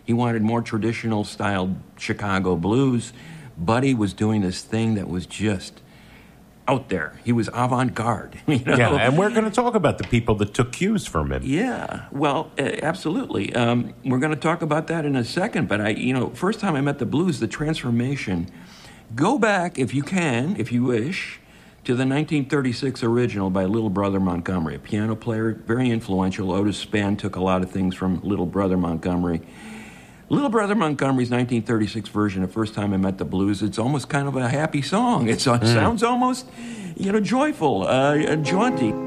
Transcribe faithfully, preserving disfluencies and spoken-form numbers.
He wanted more traditional style Chicago blues. Buddy was doing this thing that was just out there. He was avant-garde. You know? Yeah, and we're going to talk about the people that took cues from him. Yeah, well, uh, absolutely. Um, we're going to talk about that in a second. But I, you know, first time I met the blues, the transformation. Go back, if you can, if you wish, to the nineteen thirty-six original by Little Brother Montgomery, a piano player, very influential. Otis Spann took a lot of things from Little Brother Montgomery. Little Brother Montgomery's nineteen thirty-six version, the first time I met the blues, it's almost kind of a happy song. It's, it mm. sounds almost, you know, joyful, uh, jaunty.